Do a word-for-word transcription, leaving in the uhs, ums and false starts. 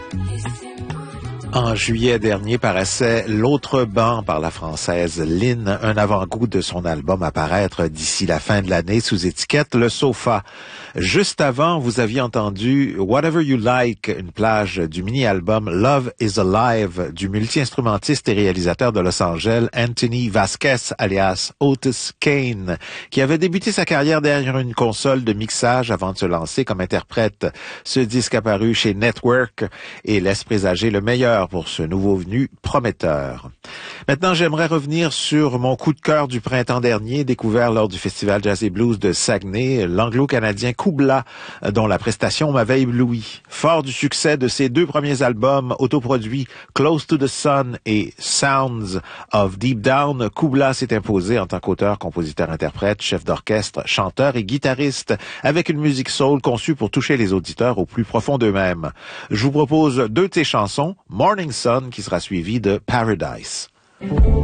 En juillet dernier paraissait L'autre banc par la française Lynn, un avant-goût de son album à paraître d'ici la fin de l'année sous étiquette Le Sofa. Juste avant, vous aviez entendu Whatever You Like, une plage du mini-album Love is Alive du multi-instrumentiste et réalisateur de Los Angeles Anthony Vasquez alias Otis Kane, qui avait débuté sa carrière derrière une console de mixage avant de se lancer comme interprète. Ce disque apparu chez Network et laisse présager le meilleur pour ce nouveau venu prometteur. Maintenant, j'aimerais revenir sur mon coup de cœur du printemps dernier, découvert lors du Festival Jazz et Blues de Saguenay, l'anglo-canadien Kubla, dont la prestation m'avait ébloui. Fort du succès de ses deux premiers albums autoproduits, Close to the Sun et Sounds of Deep Down, Kubla s'est imposé en tant qu'auteur, compositeur, interprète, chef d'orchestre, chanteur et guitariste, avec une musique soul conçue pour toucher les auditeurs au plus profond d'eux-mêmes. Je vous propose deux de ses chansons, Morning Sun, qui sera suivi de Paradise.